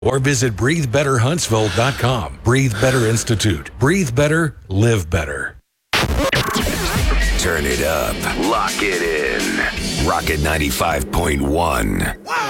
Or visit breathebetterhuntsville.com. Breathe Better Institute. Breathe better, live better. Turn it up. Lock it in. Rocket 95.1.